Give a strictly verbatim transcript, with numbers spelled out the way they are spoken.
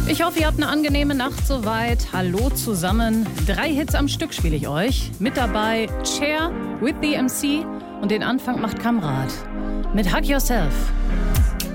Ich hoffe, ihr habt eine angenehme Nacht soweit. Hallo zusammen. Drei Hits am Stück spiele ich euch. Mit dabei Cher, With the M C und den Anfang macht Kamrat mit Hug Yourself.